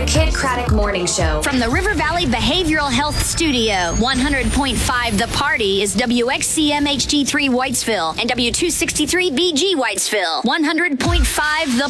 Kid Craddock Morning Show. From the River Valley Behavioral Health Studio, 100.5 The Party is WXCM HD3 Whitesville and W263BG Whitesville. 100.5 The